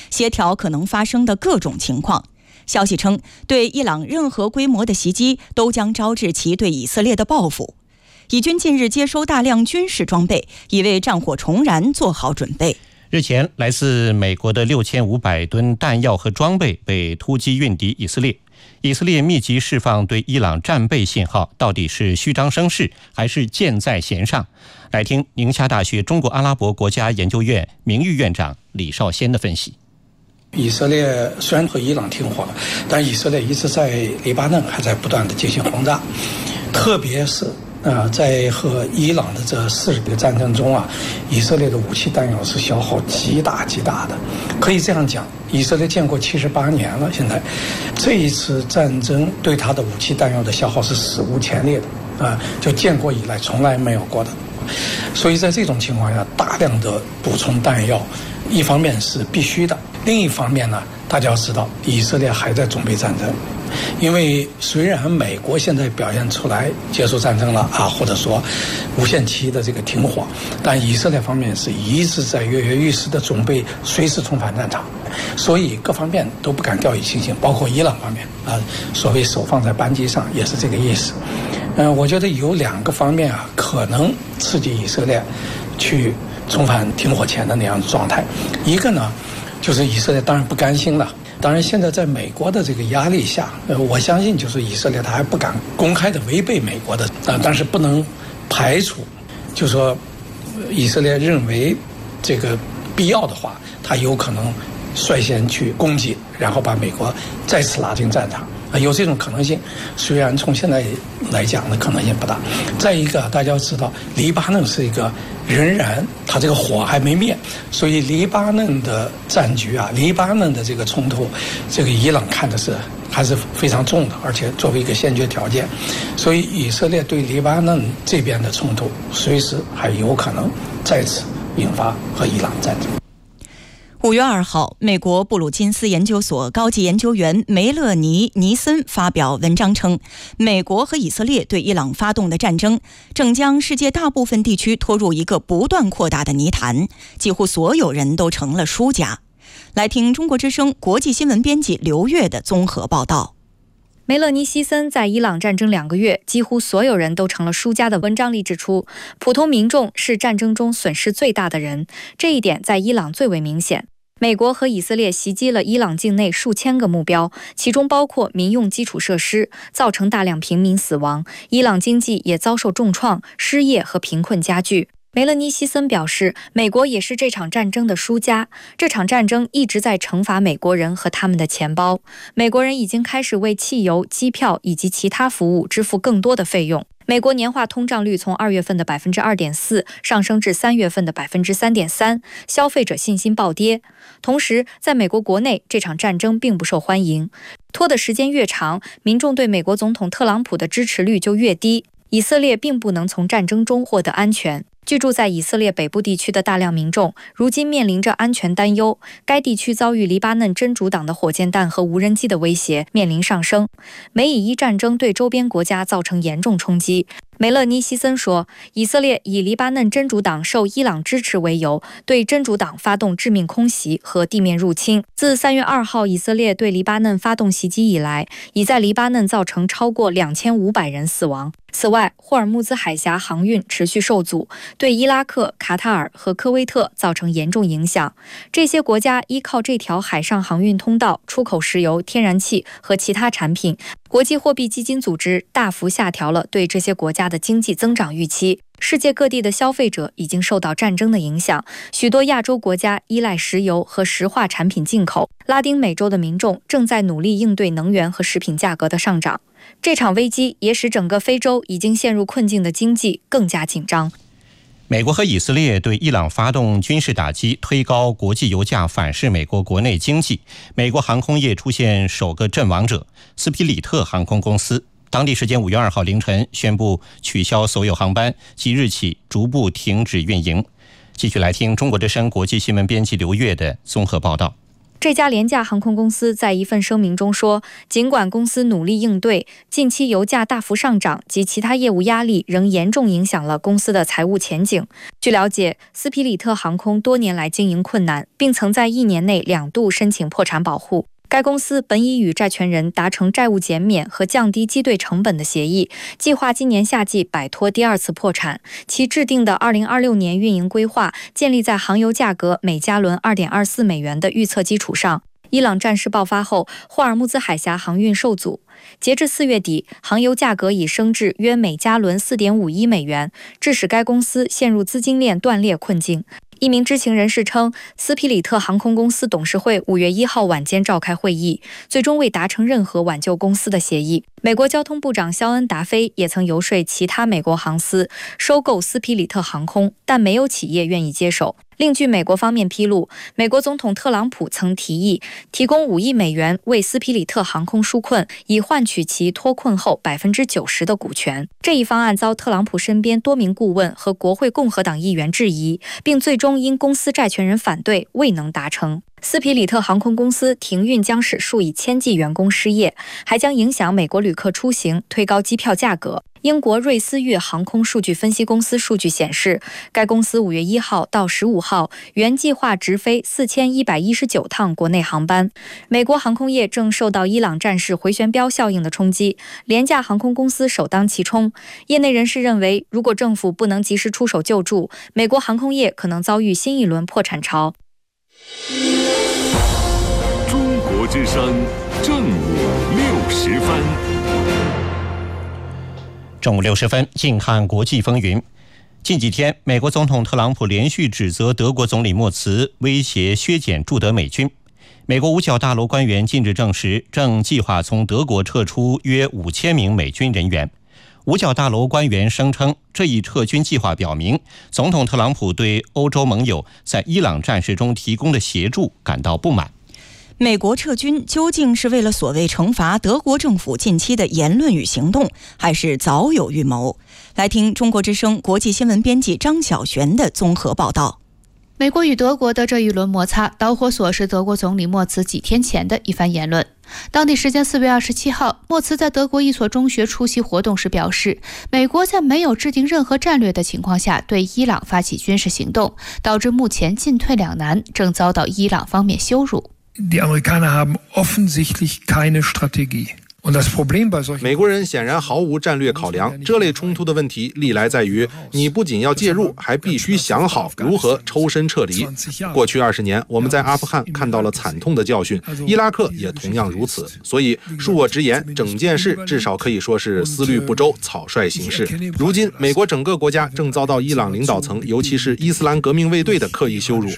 协调可能发生的各种情况。消息称，对伊朗任何规模的袭击都将招致其对以色列的报复。以军近日接收大量军事装备，已为战火重燃做好准备。 日前，来自美国的6500吨弹药和装备被突击运抵以色列。以色列密集释放对伊朗战备信号，到底是虚张声势还是箭在弦上？来听宁夏大学中国阿拉伯国家研究院名誉院长李少先的分析。 以色列虽然和伊朗停火了，但以色列一直在黎巴嫩还在不断的进行轰炸，特别是在和伊朗的这40个战争中以色列的武器弹药是消耗极大的。可以这样讲，以色列建国78年了，现在这一次战争对他的武器弹药的消耗是史无前例的就建国以来从来没有过的。所以在这种情况下，大量的补充弹药，一方面是必须的，另一方面呢，大家要知道，以色列还在准备战争。因为虽然美国现在表现出来结束战争了或者说无限期的这个停火，但以色列方面是一直在跃跃欲试的准备随时重返战场，所以各方面都不敢掉以轻心，包括伊朗方面所谓手放在扳机上也是这个意思。我觉得有2个方面可能刺激以色列去重返停火前的那样的状态。一个呢，就是以色列当然不甘心了。当然，现在在美国的这个压力下，我相信就是以色列他还不敢公开的违背美国的，但是不能排除，就是说以色列认为这个必要的话，他有可能率先去攻击，然后把美国再次拉进战场。有这种可能性，虽然从现在来讲的可能性不大。再一个，大家要知道，黎巴嫩是一个仍然它这个火还没灭，所以黎巴嫩的战局黎巴嫩的这个冲突，这个伊朗看的是还是非常重的，而且作为一个先决条件，所以以色列对黎巴嫩这边的冲突，随时还有可能再次引发和伊朗战争。 5月2号，美国布鲁金斯研究所高级研究员梅勒尼·尼森发表文章称，美国和以色列对伊朗发动的战争正将世界大部分地区拖入一个不断扩大的泥潭，几乎所有人都成了输家。来听中国之声国际新闻编辑刘越的综合报道。 梅勒尼·西森在伊朗战争2个月，几乎所有人都成了输家的文章里指出，普通民众是战争中损失最大的人，这一点在伊朗最为明显。美国和以色列袭击了伊朗境内数千个目标，其中包括民用基础设施，造成大量平民死亡。伊朗经济也遭受重创，失业和贫困加剧。梅勒尼·西森表示，美国也是这场战争的输家。这场战争一直在惩罚美国人和他们的钱包。美国人已经开始为汽油、机票以及其他服务支付更多的费用。美国年化通胀率从2月份的 2.4% 上升至3月份的 3.3%， 消费者信心暴跌。同时，在美国国内，这场战争并不受欢迎。拖的时间越长，民众对美国总统特朗普的支持率就越低。以色列并不能从战争中获得安全。居住在以色列北部地区的大量民众如今面临着安全担忧，该地区遭遇黎巴嫩真主党的火箭弹和无人机的威胁，面临上升。美以伊战争对周边国家造成严重冲击。梅勒尼·西森说，以色列以黎巴嫩真主党受伊朗支持为由，对真主党发动致命空袭和地面入侵。自3月2号以色列对黎巴嫩发动袭击以来，已在黎巴嫩造成超过2500人死亡。此外，霍尔木兹海峡航运持续受阻，对伊拉克、卡塔尔和科威特造成严重影响。这些国家依靠这条海上航运通道出口石油、天然气和其他产品。国际货币基金组织大幅下调了对这些国家的经济增长预期。世界各地的消费者已经受到战争的影响，许多亚洲国家依赖石油和石化产品进口。拉丁美洲的民众正在努力应对能源和食品价格的上涨。这场危机也使整个非洲已经陷入困境的经济更加紧张。 美国和以色列对伊朗发动军事打击，推高国际油价，反噬美国国内经济。美国航空业出现首个阵亡者，斯皮里特航空公司当地时间5月2号凌晨宣布取消所有航班，即日起逐步停止运营。继续来听中国之声国际新闻编辑刘越的综合报道。 这家廉价航空公司在一份声明中说，尽管公司努力应对近期油价大幅上涨及其他业务压力仍严重影响了公司的财务前景。据了解，斯皮里特航空多年来经营困难，并曾在1年内2度申请破产保护。该公司本已与债权人达成债务减免和降低计兑成本的协议，计划今年夏季摆脱第2次破产。其制定的2026年运营规划建立在航油价格每加仑2.24美元的预测基础上。伊朗战事爆发后，霍尔木兹海峡航运受阻。截至4月底，航油价格已升至约每加仑4.51美元，致使该公司陷入资金链断裂困境。一名知情人士称，斯皮里特航空公司董事会5月1号晚间召开会议，最终未达成任何挽救公司的协议。美国交通部长肖恩·达菲也曾游说其他美国航司收购斯皮里特航空，但没有企业愿意接手。另据美国方面披露，美国总统特朗普曾提议提供5亿美元为斯皮里特航空纾困，以换取其脱困后90%的股权。这一方案遭特朗普身边多名顾问和国会共和党议员质疑，并最终因公司债权人反对未能达成。斯皮里特航空公司停运将使数以千计员工失业，还将影响美国旅客出行，推高机票价格。英国瑞思悦航空数据分析公司数据显示，该公司5月1号到15号原计划直飞4119趟国内航班。美国航空业正受到伊朗战事回旋镖效应的冲击，廉价航空公司首当其冲。业内人士认为，如果政府不能及时出手救助，美国航空业可能遭遇新一轮破产潮。 中国之声正午60分。 正午60分，近看国际风云。近几天，美国总统特朗普连续指责德国总理默茨威胁削减驻德美军。美国五角大楼官员近日证实，正计划从德国撤出约5000名美军人员。五角大楼官员声称，这一撤军计划表明，总统特朗普对欧洲盟友在伊朗战事中提供的协助感到不满。 美国撤军究竟是为了所谓惩罚德国政府近期的言论与行动，还是早有预谋？来听中国之声国际新闻编辑张晓璇的综合报道。 美国与德国的这一轮摩擦导火索是德国总理默茨几天前的一番言论。当地时间4月27号，默茨在德国一所中学出席活动时表示，美国在没有制定任何战略的情况下对伊朗发起军事行动，导致目前进退两难，正遭到伊朗方面羞辱。 Die Amerikaner haben offensichtlich keine Strategie. 美国人显然毫无战略考量，这类冲突的问题历来在于，你不仅要介入，还必须想好如何抽身撤离。过去20年，我们在阿富汗看到了惨痛的教训，伊拉克也同样如此。所以，恕我直言，整件事至少可以说是思虑不周、草率行事。如今，美国整个国家正遭到伊朗领导层，尤其是伊斯兰革命卫队的刻意羞辱。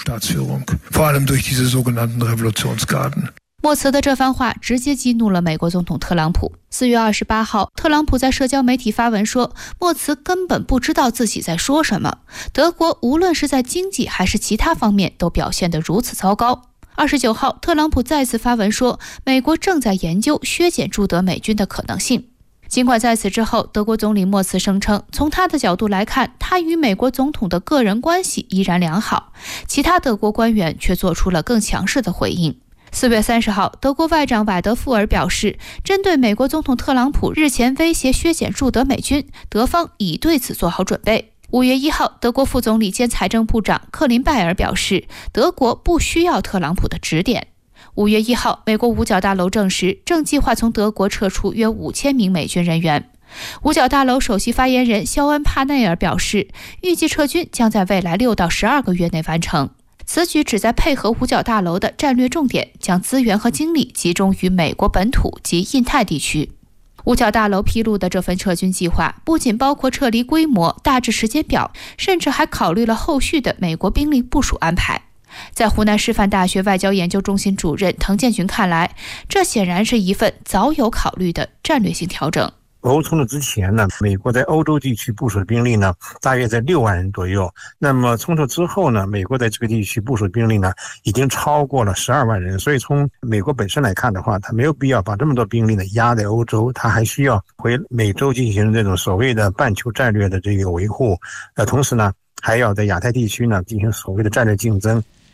默茨的这番话直接激怒了美国总统特朗普。4月28号，特朗普在社交媒体发文说，默茨根本不知道自己在说什么。德国无论是在经济还是其他方面都表现得如此糟糕。29号，特朗普再次发文说，美国正在研究削减驻德美军的可能性。尽管在此之后，德国总理默茨声称，从他的角度来看，他与美国总统的个人关系依然良好，其他德国官员却做出了更强势的回应。4月30号，德国外长瓦德富尔表示，针对美国总统特朗普日前威胁削减驻德美军，德方已对此做好准备。5月1号，德国副总理兼财政部长克林拜尔表示，德国不需要特朗普的指点。5月1号，美国五角大楼证实，正计划从德国撤出约5000名美军人员。五角大楼首席发言人肖恩·帕内尔表示，预计撤军将在未来6到12个月内完成。此举旨在配合五角大楼的战略重点，将资源和精力集中于美国本土及印太地区。五角大楼披露的这份撤军计划不仅包括撤离规模、大致时间表，甚至还考虑了后续的美国兵力部署安排。在湖南师范大学外交研究中心主任滕建群看来，这显然是一份早有考虑的战略性调整。 欧冲突之前呢，美国在欧洲地区部署的兵力呢，大约在6万人左右。那么冲突之后呢，美国在这个地区部署兵力呢，已经超过了12万人。所以从美国本身来看的话，它没有必要把这么多兵力呢压在欧洲，它还需要回美洲进行这种所谓的半球战略的这个维护。同时呢，还要在亚太地区呢进行所谓的战略竞争。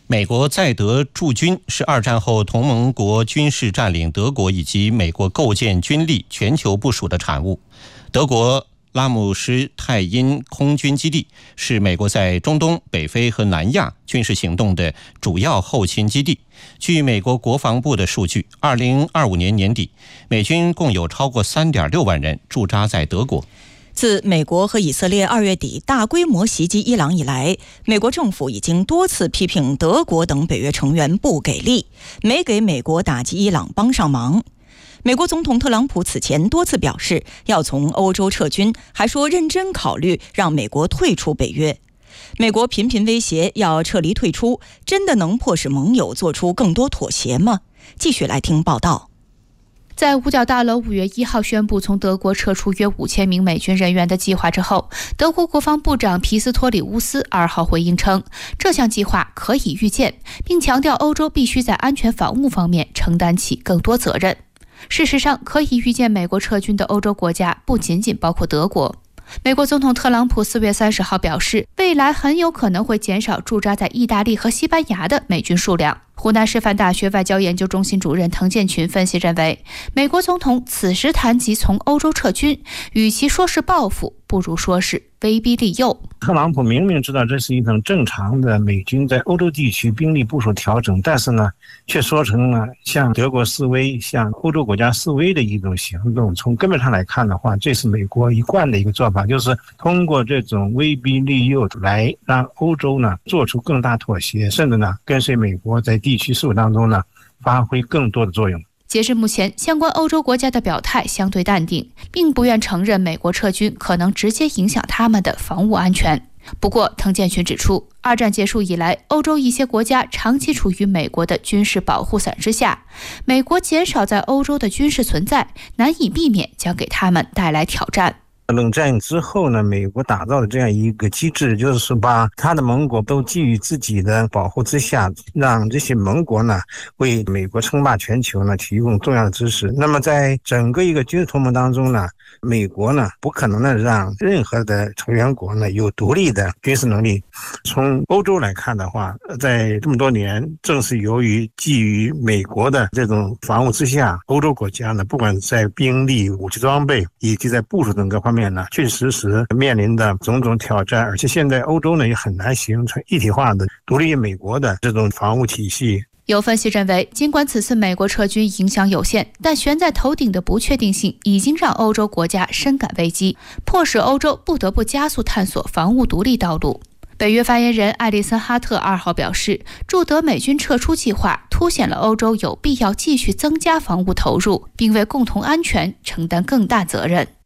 美国在德驻军是二战后同盟国军事占领德国以及美国构建军力全球部署的产物。德国拉姆施泰因空军基地是美国在中东、北非和南亚军事行动的主要后勤基地。据美国国防部的数据，2025年年底，美军共有超过 3.6 万人驻扎在德国。 自美国和以色列2月底大规模袭击伊朗以来，美国政府已经多次批评德国等北约成员不给力，没给美国打击伊朗帮上忙。美国总统特朗普此前多次表示要从欧洲撤军，还说认真考虑让美国退出北约。美国频频威胁要撤离退出，真的能迫使盟友做出更多妥协吗？继续来听报道。 在五角大楼5月1号宣布从德国撤出约5000名美军人员的计划之后，德国国防部长皮斯托里乌斯2号回应称，这项计划可以预见，并强调欧洲必须在安全防务方面承担起更多责任。事实上，可以预见美国撤军的欧洲国家不仅仅包括德国。美国总统特朗普4月30号表示，未来很有可能会减少驻扎在意大利和西班牙的美军数量。湖南师范大学外交研究中心主任滕建群分析认为，美国总统此时谈及从欧洲撤军，与其说是报复，不如说是威逼利诱。 特朗普明明知道这是一种正常的美军在欧洲地区兵力部署调整，但是呢，却说成了向德国示威、向欧洲国家示威的一种行动。从根本上来看的话，这是美国一贯的一个做法，就是通过这种威逼利诱来让欧洲呢做出更大妥协，甚至呢跟随美国在地区事务当中呢发挥更多的作用。 截至目前，相关欧洲国家的表态相对淡定，并不愿承认美国撤军可能直接影响他们的防务安全。不过，滕建群指出，二战结束以来，欧洲一些国家长期处于美国的军事保护伞之下，美国减少在欧洲的军事存在，难以避免将给他们带来挑战。 冷战之后呢，美国打造的这样一个机制，就是把他的盟国都基于自己的保护之下，让这些盟国呢为美国称霸全球呢提供重要的支持。那么在整个一个军事同盟当中呢，美国呢不可能的让任何的成员国呢有独立的军事能力。从欧洲来看的话，在这么多年，正是由于基于美国的这种防务之下，欧洲国家呢不管在兵力、武器装备以及在部署等各方面呢，确实面临的种种挑战，而且现在欧洲呢也很难形成一体化的独立于美国的这种防务体系。 有分析认为，尽管此次美国撤军影响有限，但悬在头顶的不确定性已经让欧洲国家深感危机，迫使欧洲不得不加速探索防务独立道路。北约发言人艾利森哈特2号表示，驻德美军撤出计划凸显了欧洲有必要继续增加防务投入，并为共同安全承担更大责任。